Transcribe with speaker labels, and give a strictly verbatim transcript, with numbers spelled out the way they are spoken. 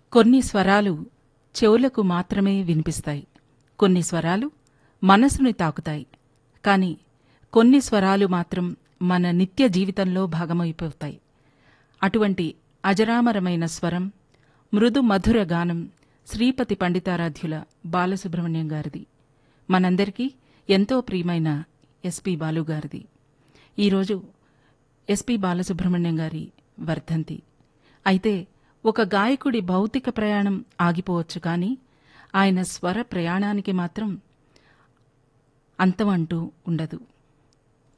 Speaker 1: కొన్ని స్వరాలు చెవులకు మాత్రమే వినిపిస్తాయి. కొన్ని స్వరాలు మనసుని తాకుతాయి. కాని కొన్ని స్వరాలు మాత్రం మన నిత్య జీవితంలో భాగమైపోతాయి. అటువంటి అజరామరమైన స్వరం, మృదు మధుర గానం శ్రీపతి పండితారాధ్యుల బాలసుబ్రహ్మణ్యం గారిది. మనందరికీ ఎంతో ప్రియమైన ఎస్పి బాలుగారిది. ఈరోజు ఎస్పి బాలసుబ్రహ్మణ్యం గారి వర్ధంతి. అయితే ఒక గాయకుడి భౌతిక ప్రయాణం ఆగిపోవచ్చు, కానీ ఆయన స్వర ప్రయాణానికి మాత్రం అంతం అంటూ ఉండదు.